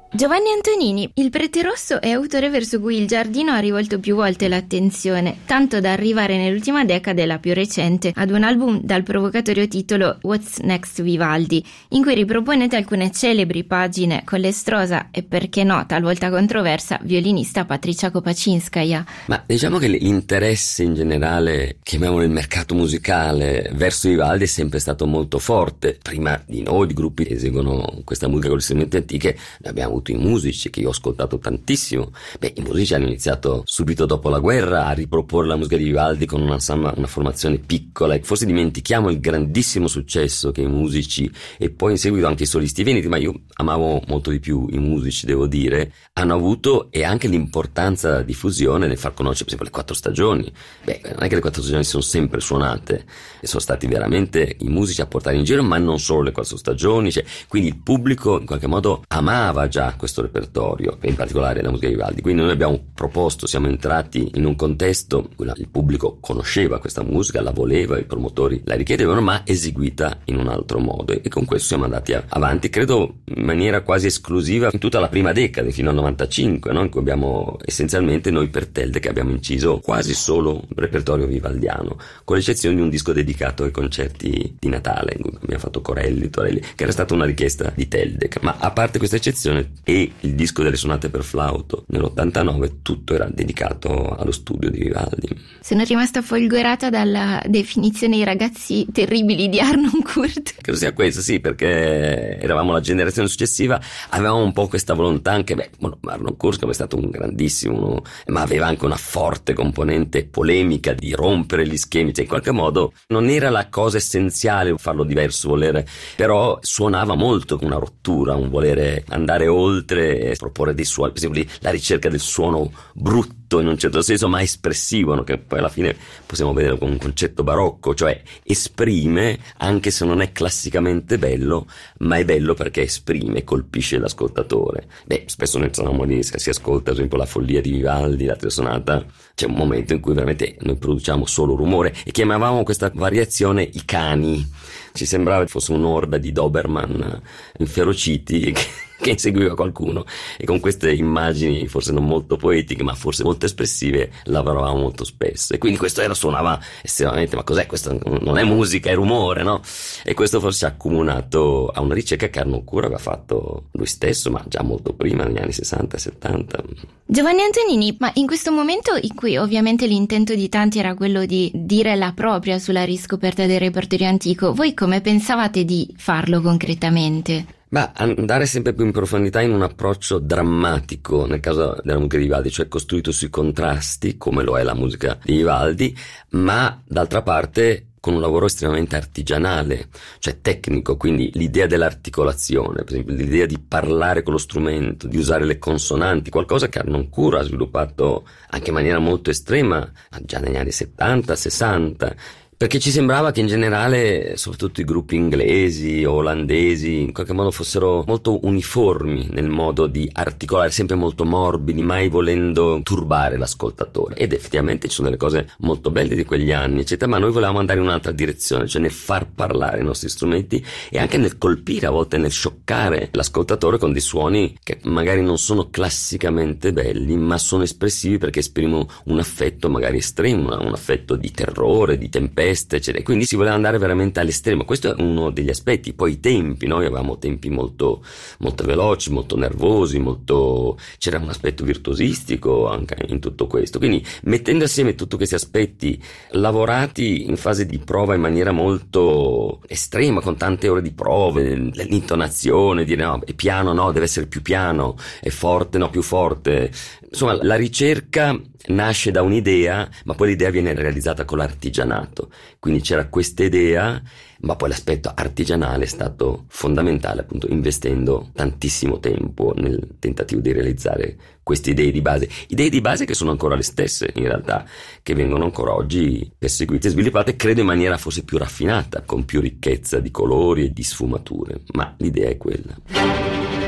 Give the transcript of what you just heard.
Giovanni Antonini, il Prete Rosso è autore verso cui il Giardino ha rivolto più volte l'attenzione, tanto da arrivare nell'ultima decade, la più recente, ad un album dal provocatorio titolo What's Next Vivaldi, in cui riproponete alcune celebri pagine con l'estrosa e, perché no, talvolta controversa, violinista Patricia Kopaczynskaja. Ma diciamo che l'interesse in generale, chiamiamolo il mercato musicale, verso Vivaldi è sempre stato molto forte. Prima di noi, di gruppi che eseguono questa musica con gli strumenti antiche, ne abbiamo i musici, che io ho ascoltato tantissimo. I musici hanno iniziato subito dopo la guerra a riproporre la musica di Vivaldi con una formazione piccola, e forse dimentichiamo il grandissimo successo che i musici, e poi in seguito anche i solisti veneti, ma io amavo molto di più i musici, devo dire, hanno avuto, e anche l'importanza della diffusione nel far conoscere, per esempio, le 4 stagioni. Non è che le 4 stagioni sono sempre suonate, e sono stati veramente i musici a portare in giro, ma non solo le 4 stagioni, quindi il pubblico in qualche modo amava già questo repertorio, in particolare la musica di Vivaldi. Quindi noi abbiamo proposto, siamo entrati in un contesto in cui il pubblico conosceva questa musica, la voleva, i promotori la richiedevano, ma eseguita in un altro modo, e con questo siamo andati avanti, credo in maniera quasi esclusiva, in tutta la prima decade fino al 95, no? In cui abbiamo essenzialmente noi per Teldec abbiamo inciso quasi solo repertorio vivaldiano, con l'eccezione di un disco dedicato ai concerti di Natale, in cui abbiamo fatto Corelli, Torelli, che era stata una richiesta di Teldec. Ma a parte questa eccezione e il disco delle sonate per flauto nell'89, tutto era dedicato allo studio di Vivaldi. Sono rimasta folgorata dalla definizione i ragazzi terribili di Arnon Kurt. Credo sia questo, sì, perché eravamo la generazione successiva, avevamo un po' questa volontà anche, Arnon Kurt è stato un grandissimo, ma aveva anche una forte componente polemica di rompere gli schemi, in qualche modo non era la cosa essenziale farlo diverso, però suonava molto con una rottura, un volere andare oltre, proporre dei suoni, per esempio la ricerca del suono brutto in un certo senso, ma espressivo, no? Che poi alla fine possiamo vedere come un concetto barocco, cioè esprime anche se non è classicamente bello, ma è bello perché esprime, colpisce l'ascoltatore. Spesso nel sonamoli si ascolta, ad esempio, la follia di Vivaldi, la sonata, c'è un momento in cui veramente noi produciamo solo rumore, e chiamavamo questa variazione i cani. Ci sembrava fosse un'orda di Doberman inferociti che inseguiva qualcuno, e con queste immagini forse non molto poetiche ma forse molto espressive lavoravamo molto spesso, e quindi questo suonava estremamente, ma cos'è questo? Non è musica, è rumore, no? E questo forse ha accomunato a una ricerca che Arnon Kurt aveva fatto lui stesso, ma già molto prima, negli anni 60 e 70. Giovanni Antonini, ma in questo momento in cui ovviamente l'intento di tanti era quello di dire la propria sulla riscoperta del repertorio antico, voi come pensavate di farlo concretamente? Andare sempre più in profondità in un approccio drammatico nel caso della musica di Vivaldi, cioè costruito sui contrasti, come lo è la musica di Vivaldi, ma d'altra parte con un lavoro estremamente artigianale, cioè tecnico, quindi l'idea dell'articolazione, per esempio l'idea di parlare con lo strumento, di usare le consonanti, qualcosa che Arnon Kurt ha sviluppato anche in maniera molto estrema già negli anni 70, 60, perché ci sembrava che in generale, soprattutto i gruppi inglesi o olandesi, in qualche modo fossero molto uniformi nel modo di articolare, sempre molto morbidi, mai volendo turbare l'ascoltatore. Ed effettivamente ci sono delle cose molto belle di quegli anni, eccetera, ma noi volevamo andare in un'altra direzione, cioè nel far parlare i nostri strumenti e anche nel colpire, a volte nel scioccare l'ascoltatore con dei suoni che magari non sono classicamente belli, ma sono espressivi perché esprimono un affetto magari estremo, un affetto di terrore, di tempesta, eccetera. Quindi si voleva andare veramente all'estremo. Questo è uno degli aspetti. Poi i tempi, noi avevamo tempi molto, molto veloci, molto nervosi, c'era un aspetto virtuosistico anche in tutto questo. Quindi mettendo assieme tutti questi aspetti, lavorati in fase di prova in maniera molto estrema, con tante ore di prove, l'intonazione, dire no, è piano, no, deve essere più piano, è forte, no, più forte. Insomma, la ricerca nasce da un'idea, ma poi l'idea viene realizzata con l'artigianato. Quindi c'era questa idea, ma poi l'aspetto artigianale è stato fondamentale, appunto, investendo tantissimo tempo nel tentativo di realizzare queste idee di base che sono ancora le stesse in realtà, che vengono ancora oggi perseguite e sviluppate, credo in maniera forse più raffinata, con più ricchezza di colori e di sfumature, ma l'idea è quella.